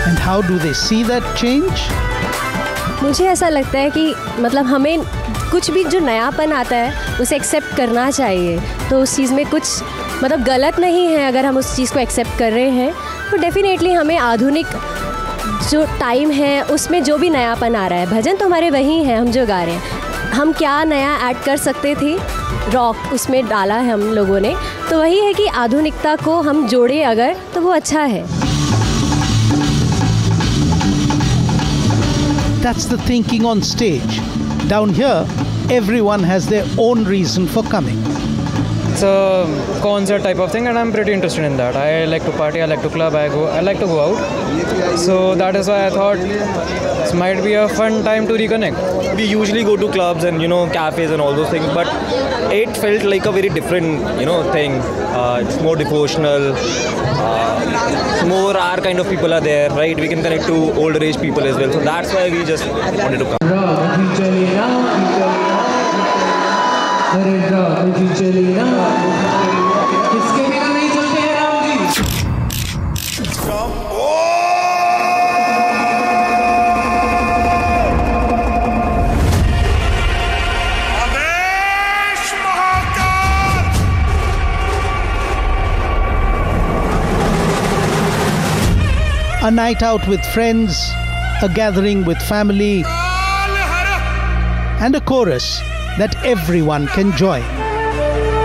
And how do they see that change? मुझे ऐसा लगता है कि मतलब हमें कुछ भी जो नयापन आता है उसे एक्सेप्ट करना चाहिए। तो उस चीज़ में कुछ मतलब गलत नहीं है अगर हम उस चीज़ को एक्सेप्ट कर रहे हैं। तो डेफिनेटली हमें आधुनिक जो टाइम है उसमें जो भी नयापन आ रहा है, भजन तो हमारे वही हैं हम जो गा रहे हैं, हम क्या नया ऐड कर सकते थे, रॉक उसमें डाला है हम लोगों ने। तो वही है कि आधुनिकता को हम जोड़े अगर तो वो अच्छा है। That's the thinking on stage. Down here, everyone has their own reason for coming. It's a concert type of thing and I'm pretty interested in that. I like to party, I like to club, I like to go out. So that is why I thought this might be a fun time to reconnect. We usually go to clubs and cafes and all those things, but it felt like a very different thing. It's more devotional. More our kind of people are there, right? We can connect to older age people as well. So that's why we just wanted to come. A night out with friends, a gathering with family, and a chorus that everyone can join.